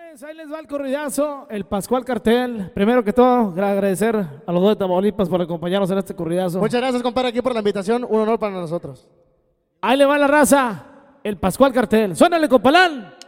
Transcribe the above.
Pues ahí les va el corridazo, el Pascual Cartel. Primero que todo, agradecer a los dos de Tamaulipas por acompañarnos en este corridazo. Muchas gracias, compadre, aquí por la invitación. Un honor para nosotros. Ahí le va la raza, el Pascual Cartel. Suénale, compalán.